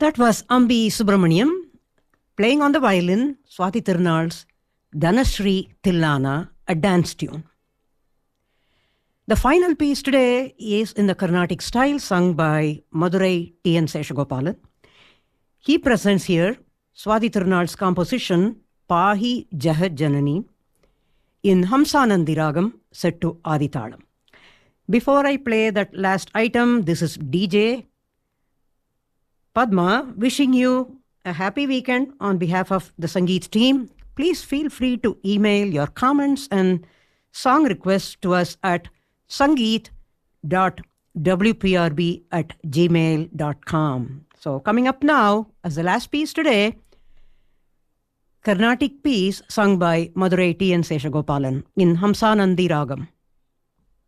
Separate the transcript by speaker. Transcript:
Speaker 1: That was Ambi Subramaniam playing on the violin, Swathi Tirunal's Dhanasri Tillana, a dance tune. The final piece today is in the Carnatic style, sung by Madurai T.N. Seshagopalan. He presents here Swathi Tirunal's composition, Pahi Jahat Janani, in Hamsanandi Ragam, set to Aditalam. Before I play that last item, this is DJ Padma wishing you a happy weekend on behalf of the Sangeet team. Please feel free to email your comments and song requests to us at sangeet.wprb@gmail.com. So coming up now, as the last piece today, Carnatic piece sung by Madurai T.N. Seshagopalan in Hamsanandi Ragam.